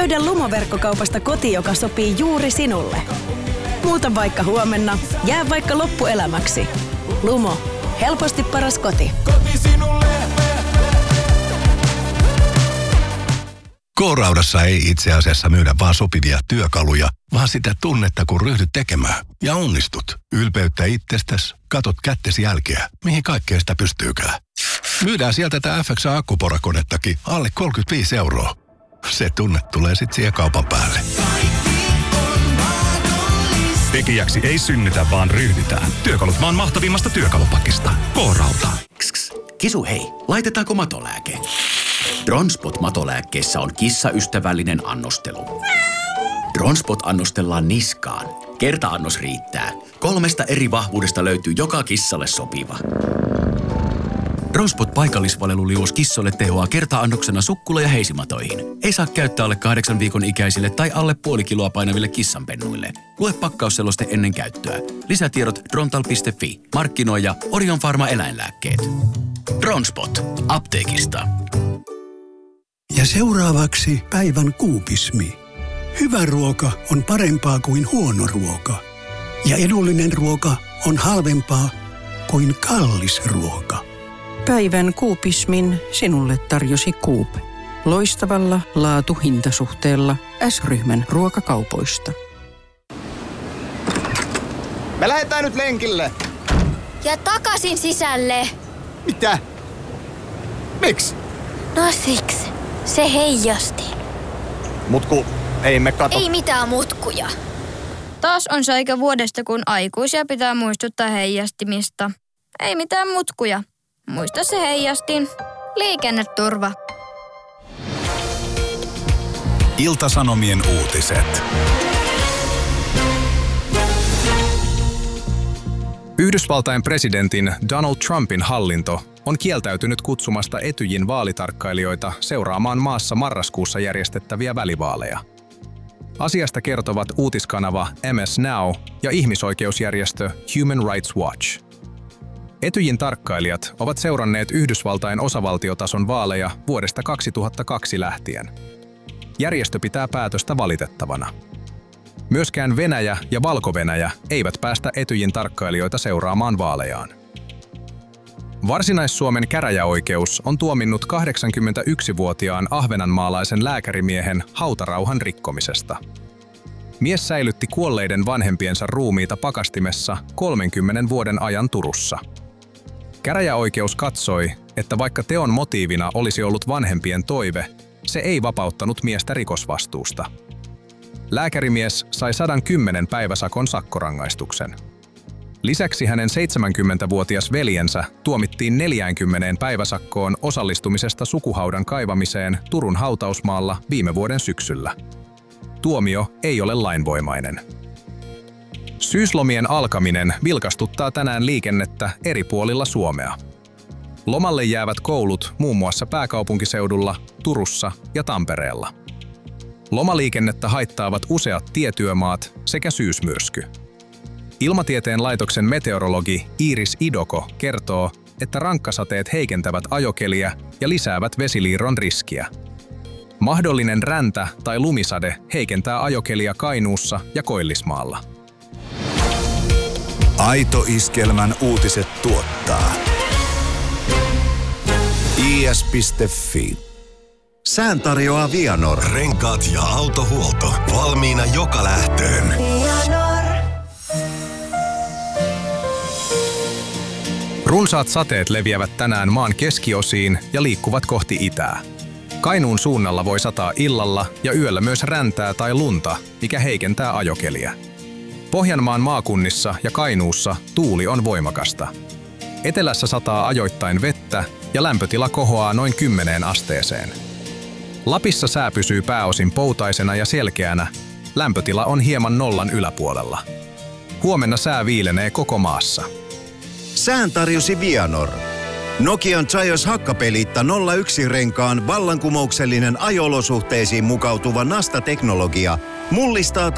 Löydä Lumo-verkkokaupasta koti, joka sopii juuri sinulle. Muuta vaikka huomenna, jää vaikka loppuelämäksi. Lumo. Helposti paras koti. Koti sinulle. K-Raudassa ei itse asiassa myydä vaan sopivia työkaluja, vaan sitä tunnetta, kun ryhdyt tekemään. Ja onnistut. Ylpeyttä itsestäsi, katot kättesi jälkeä, mihin kaikkea sitä pystyykään. Myydään sieltä tätä FXA-akkuporakonettakin alle 35 €. Se tunne tulee sit siihen kaupan päälle. Tekijäksi ei synnytä, vaan ryhdytään. Työkalut maan mahtavimmasta työkalupakista. K-Rauta. Kisu hei, laitetaanko matolääke? Dronspot-matolääkkeessä on kissaystävällinen annostelu. Dronspot annostellaan niskaan. Kerta-annos riittää. 3 eri vahvuudesta löytyy joka kissalle sopiva. Dronspot paikallisvaleluliuos kissoille tehoaa kerta-annoksena sukkula- ja heisimatoihin. Ei saa käyttää alle 8 viikon ikäisille tai alle puoli kiloa painaville kissanpennuille. Lue pakkausseloste ennen käyttöä. Lisätiedot drontal.fi. Markkinoija Orion Pharma eläinlääkkeet. Dronspot. Apteekista. Ja seuraavaksi päivän kuupismi. Hyvä ruoka on parempaa kuin huono ruoka. Ja edullinen ruoka on halvempaa kuin kallis ruoka. Päivän kuupismin sinulle tarjosi Coop. Loistavalla laatu-hintasuhteella S-ryhmän ruokakaupoista. Me lähdetään nyt lenkille. Ja takaisin sisälle. Mitä? Miksi? No siksi. Se heijasti. Mutku, ei me kato. Ei mitään mutkuja. Taas on se aika vuodesta, kun aikuisia pitää muistuttaa heijastimista. Ei mitään mutkuja. Muista se heijastin. Liikenneturva. Ilta-Sanomien uutiset. Yhdysvaltain presidentin Donald Trumpin hallinto on kieltäytynyt kutsumasta Etyjin vaalitarkkailijoita seuraamaan maassa marraskuussa järjestettäviä välivaaleja. Asiasta kertovat uutiskanava MS Now ja ihmisoikeusjärjestö Human Rights Watch. Etyjin tarkkailijat ovat seuranneet Yhdysvaltain osavaltiotason vaaleja vuodesta 2002 lähtien. Järjestö pitää päätöstä valitettavana. Myöskään Venäjä ja Valko-Venäjä eivät päästä Etyjin tarkkailijoita seuraamaan vaalejaan. Varsinais-Suomen käräjäoikeus on tuominnut 81-vuotiaan ahvenanmaalaisen lääkärimiehen hautarauhan rikkomisesta. Mies säilytti kuolleiden vanhempiensa ruumiita pakastimessa 30 vuoden ajan Turussa. Käräjäoikeus katsoi, että vaikka teon motiivina olisi ollut vanhempien toive, se ei vapauttanut miestä rikosvastuusta. Lääkärimies sai 110 päiväsakon sakkorangaistuksen. Lisäksi hänen 70-vuotias veljensä tuomittiin 40 päiväsakkoon osallistumisesta sukuhaudan kaivamiseen Turun hautausmaalla viime vuoden syksyllä. Tuomio ei ole lainvoimainen. Syyslomien alkaminen vilkastuttaa tänään liikennettä eri puolilla Suomea. Lomalle jäävät koulut muun muassa pääkaupunkiseudulla, Turussa ja Tampereella. Lomaliikennettä haittaavat useat tietyömaat sekä syysmyrsky. Ilmatieteen laitoksen meteorologi Iiris Idoko kertoo, että rankkasateet heikentävät ajokeliä ja lisäävät vesiliirron riskiä. Mahdollinen räntä- tai lumisade heikentää ajokelia Kainuussa ja Koillismaalla. Aito Iskelmän uutiset tuottaa is.fi. Sään tarjoaa Vianor. Renkaat ja autohuolto. Valmiina joka lähtöön. Runsaat sateet leviävät tänään maan keskiosiin ja liikkuvat kohti itää. Kainuun suunnalla voi sataa illalla ja yöllä myös räntää tai lunta, mikä heikentää ajokeliä. Pohjanmaan maakunnissa ja Kainuussa tuuli on voimakasta. Etelässä sataa ajoittain vettä ja lämpötila kohoaa noin 10 asteeseen. Lapissa sää pysyy pääosin poutaisena ja selkeänä, lämpötila on hieman nollan yläpuolella. Huomenna sää viilenee koko maassa. Sään tarjosi Vianor. Nokian Zaios hakkapeliitta 01-renkaan vallankumouksellinen ajo-olosuhteisiin mukautuva Nasta-teknologia mullistaa